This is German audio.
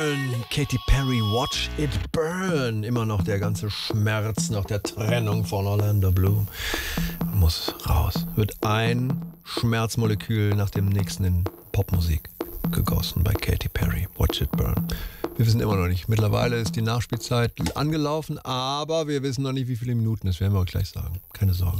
Burn, Katy Perry, Watch It Burn. Immer noch der ganze Schmerz nach der Trennung von Orlando Bloom. Muss raus. Wird ein Schmerzmolekül nach dem nächsten in Popmusik gegossen bei Katy Perry. Watch It Burn. Wir wissen immer noch nicht. Mittlerweile ist die Nachspielzeit angelaufen, aber wir wissen noch nicht, wie viele Minuten. Das werden wir euch gleich sagen. Keine Sorge.